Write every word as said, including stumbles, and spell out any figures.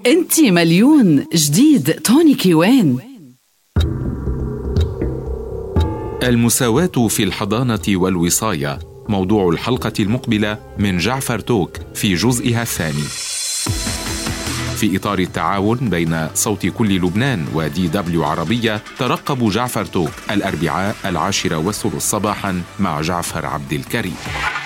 انتي مليون جديد تونيكي وين؟ المساواة في الحضانة والوصاية موضوع الحلقة المقبلة من جعفر توك في جزئها الثاني. في إطار التعاون بين صوت كل لبنان ودي دبليو عربية، ترقبوا جعفر توك الأربعاء العاشرة والثلث صباحا مع جعفر عبد الكريم.